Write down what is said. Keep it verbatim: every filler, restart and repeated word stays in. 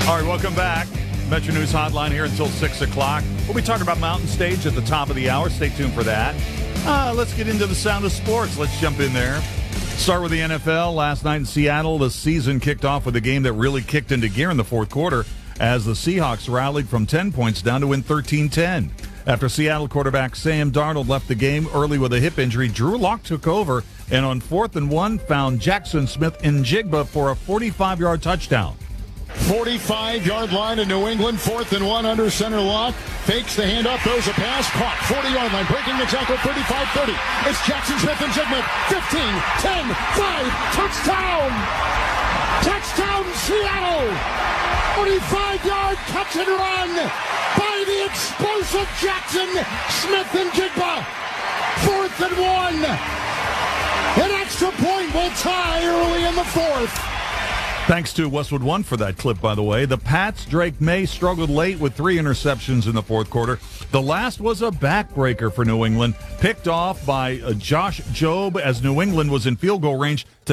All right, welcome back. Metro News Hotline here until six o'clock. We'll be talking about Mountain Stage at the top of the hour. Stay tuned for that. Uh, let's get into the sound of sports. Let's jump in there. Start with the N F L. Last night in Seattle, the season kicked off with a game that really kicked into gear in the fourth quarter as the Seahawks rallied from ten points down to win thirteen ten. After Seattle quarterback Sam Darnold left the game early with a hip injury, Drew Lock took over and on fourth and one found Jackson Smith-Njigba for a forty-five-yard touchdown. forty-five-yard line in New England, fourth and one under center Lock. Fakes the handoff, throws a pass, caught, forty-yard line, breaking the tackle, thirty-five thirty. It's Jackson Smith-Njigba, fifteen, ten, five, touchdown! Touchdown Seattle! forty-five-yard catch and run by the explosive Jackson Smith-Njigba. Fourth and one. An extra point will tie early in the fourth. Thanks to Westwood One for that clip, by the way. The Pats' Drake May struggled late with three interceptions in the fourth quarter. The last was a backbreaker for New England, picked off by uh, Josh Jobe as New England was in field goal range to